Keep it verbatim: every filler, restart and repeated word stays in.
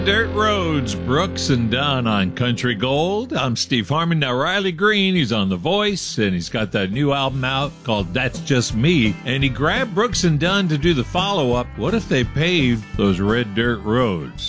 Dirt Roads, Brooks and Dunn on Country Gold. I'm Steve Harmon. Now, Riley Green, he's on The Voice, and he's got that new album out called That's Just Me. And he grabbed Brooks and Dunn to do the follow-up, What If They Paved Those Red Dirt Roads?